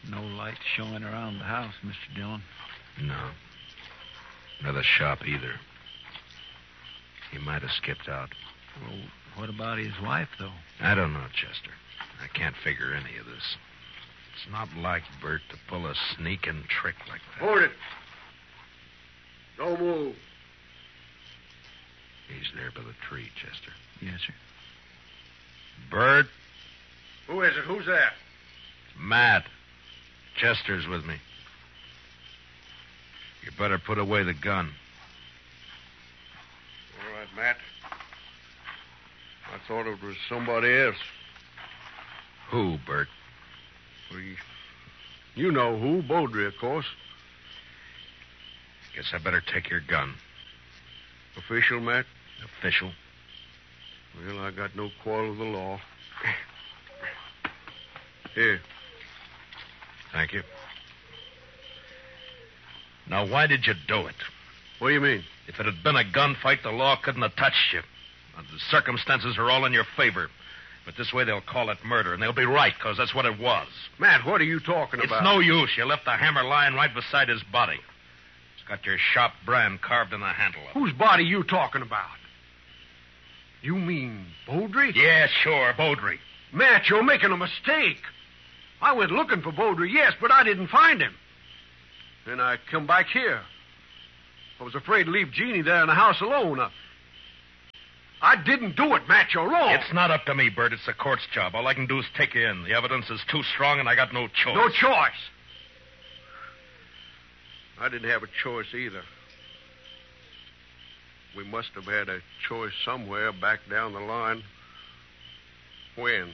No light showing around the house, Mr. Dillon. No. Nor the shop either. He might have skipped out. Well, what about his wife, though? I don't know, Chester. I can't figure any of this. It's not like Bert to pull a sneaking trick like that. Hold it. Don't move. He's there by the tree, Chester. Yes, sir. Bert? Who is it? Who's there? Matt. Chester's with me. You better put away the gun. All right, Matt. I thought it was somebody else. Who, Bert? You know who. Beaudry, of course. Guess I better take your gun. Official, Matt? Official? Well, I got no quarrel with the law. Here. Thank you. Now, why did you do it? What do you mean? If it had been a gunfight, the law couldn't have touched you. The circumstances are all in your favor. But this way they'll call it murder, and they'll be right, because that's what it was. Matt, what are you talking about? It's no use. You left the hammer lying right beside his body. It's got your shop brand carved in the handle of it. Whose body you talking about? You mean Beaudry? Yeah, sure, Beaudry. Matt, you're making a mistake. I went looking for Beaudry, yes, but I didn't find him. Then I come back here. I was afraid to leave Jeannie there in the house alone. I didn't do it, Matt. You're wrong. It's not up to me, Bert. It's the court's job. All I can do is take you in. The evidence is too strong, and I got no choice. No choice. I didn't have a choice either. We must have had a choice somewhere back down the line. When?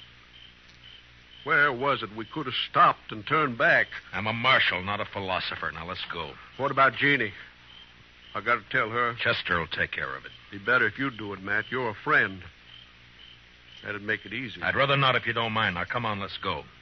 Where was it we could have stopped and turned back? I'm a marshal, not a philosopher. Now, let's go. What about Jeannie? I got to tell her. Chester will take care of it. Be better if you do it, Matt. You're a friend. That'd make it easy. I'd rather not if you don't mind. Now, come on, let's go.